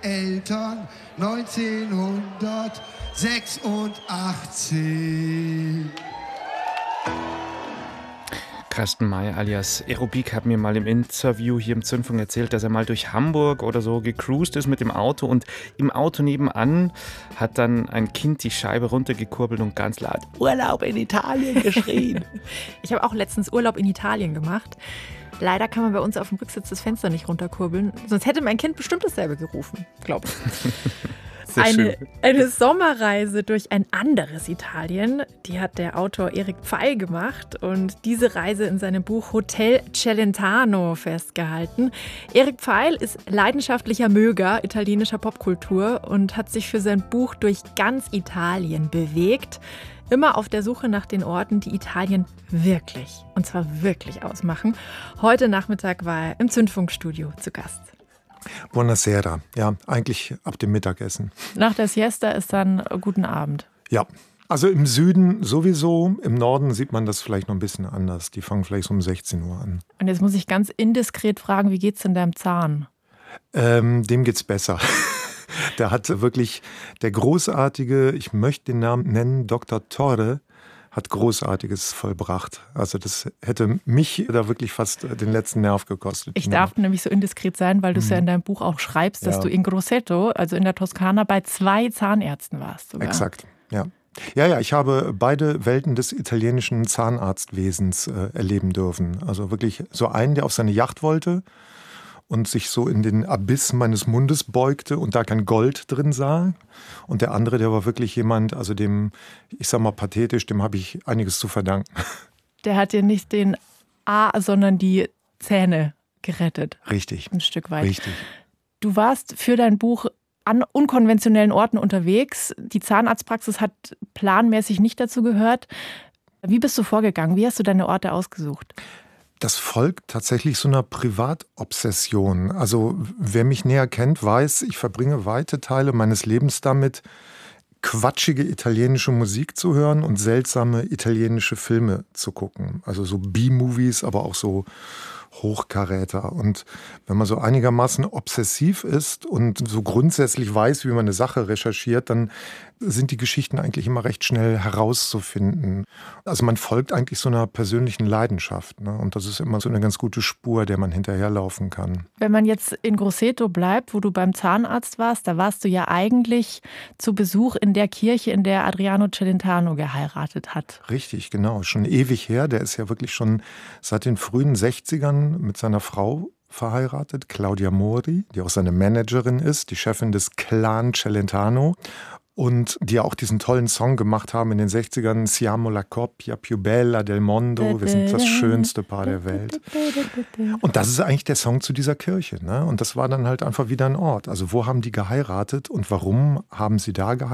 Eltern 1986. Carsten May alias Aerobik hat mir mal im Interview hier im Zündfunk erzählt, dass er mal durch Hamburg oder so gecruised ist mit dem Auto und im Auto nebenan hat dann ein Kind die Scheibe runtergekurbelt und ganz laut Urlaub in Italien geschrien. Ich habe auch letztens Urlaub in Italien gemacht. Leider kann man bei uns auf dem Rücksitz das Fenster nicht runterkurbeln. Sonst hätte mein Kind bestimmt dasselbe gerufen, glaube ich. Eine Sommerreise durch ein anderes Italien, die hat der Autor Erik Pfeil gemacht und diese Reise in seinem Buch Hotel Celentano festgehalten. Erik Pfeil ist leidenschaftlicher Möger italienischer Popkultur und hat sich für sein Buch durch ganz Italien bewegt. Immer auf der Suche nach den Orten, die Italien wirklich, und zwar wirklich ausmachen. Heute Nachmittag war er im Zündfunkstudio zu Gast. Buonasera. Ja, eigentlich ab dem Mittagessen. Nach der Siesta ist dann guten Abend. Ja, also im Süden sowieso. Im Norden sieht man das vielleicht noch ein bisschen anders. Die fangen vielleicht so um 16 Uhr an. Und jetzt muss ich ganz indiskret fragen, wie geht's denn deinem Zahn? Dem geht's besser. Der hat wirklich, der großartige, ich möchte den Namen nennen, Dr. Torre, hat Großartiges vollbracht. Also das hätte mich da wirklich fast den letzten Nerv gekostet. Ich darf nämlich so indiskret sein, weil du es ja in deinem Buch auch schreibst, dass du in Grosseto, also in der Toskana, bei 2 Zahnärzten warst sogar. Exakt, ja. Ja, ich habe beide Welten des italienischen Zahnarztwesens erleben dürfen. Also wirklich so einen, der auf seine Yacht wollte und sich so in den Abyss meines Mundes beugte und da kein Gold drin sah. Und der andere, der war wirklich jemand, also dem, ich sag mal pathetisch, dem habe ich einiges zu verdanken. Der hat dir nicht den sondern die Zähne gerettet. Richtig. Ein Stück weit. Richtig. Du warst für dein Buch an unkonventionellen Orten unterwegs. Die Zahnarztpraxis hat planmäßig nicht dazu gehört. Wie bist du vorgegangen? Wie hast du deine Orte ausgesucht? Das folgt tatsächlich so einer Privatobsession. Also wer mich näher kennt, weiß, ich verbringe weite Teile meines Lebens damit, quatschige italienische Musik zu hören und seltsame italienische Filme zu gucken. Also so B-Movies, aber auch so Hochkaräter. Und wenn man so einigermaßen obsessiv ist und so grundsätzlich weiß, wie man eine Sache recherchiert, dann sind die Geschichten eigentlich immer recht schnell herauszufinden. Also man folgt eigentlich so einer persönlichen Leidenschaft, ne? Und das ist immer so eine ganz gute Spur, der man hinterherlaufen kann. Wenn man jetzt in Grosseto bleibt, wo du beim Zahnarzt warst, da warst du ja eigentlich zu Besuch in der Kirche, in der Adriano Celentano geheiratet hat. Richtig, genau. Schon ewig her. Der ist ja wirklich schon seit den frühen 60ern mit seiner Frau verheiratet, Claudia Mori, die auch seine Managerin ist, die Chefin des Clan Celentano. Und die ja auch diesen tollen Song gemacht haben in den 60ern, Siamo la coppia più bella del mondo, wir sind das schönste Paar der Welt. Und das ist eigentlich der Song zu dieser Kirche, ne? Und das war dann halt einfach wieder ein Ort. Also wo haben die geheiratet und warum haben sie da geheiratet?